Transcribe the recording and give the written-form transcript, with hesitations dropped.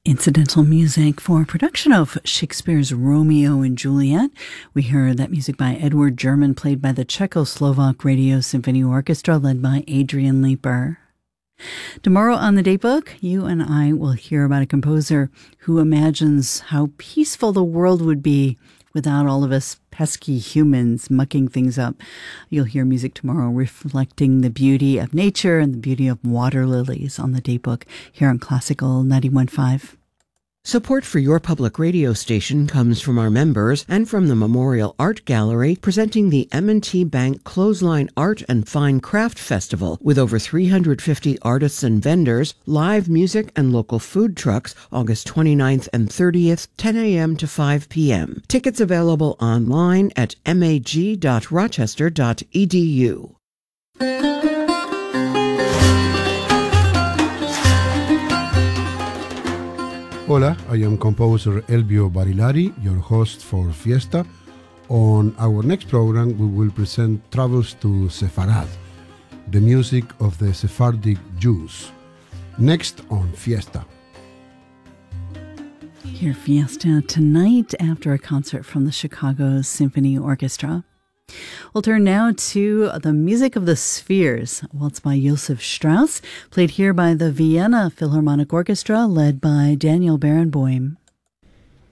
Incidental music for a production of Shakespeare's Romeo and Juliet. We heard that music by Edward German, played by the Czechoslovak Radio Symphony Orchestra, led by Adrian Leeper. Tomorrow on the Datebook, you and I will hear about a composer who imagines how peaceful the world would be without all of us pesky humans mucking things up. You'll hear music tomorrow reflecting the beauty of nature and the beauty of water lilies on the Datebook here on Classical 91.5. Support for your public radio station comes from our members and from the Memorial Art Gallery, presenting the M&T Bank Clothesline Art and Fine Craft Festival with over 350 artists and vendors, live music and local food trucks, August 29th and 30th, 10 a.m. to 5 p.m. Tickets available online at mag.rochester.edu. Hola, I am composer Elvio Barilari, your host for Fiesta. On our next program, we will present Travels to Sepharad, the music of the Sephardic Jews. Next on Fiesta. Hear Fiesta tonight after a concert from the Chicago Symphony Orchestra. We'll turn now to the music of the Spheres, a waltz by Josef Strauss, played here by the Vienna Philharmonic Orchestra, led by Daniel Barenboim.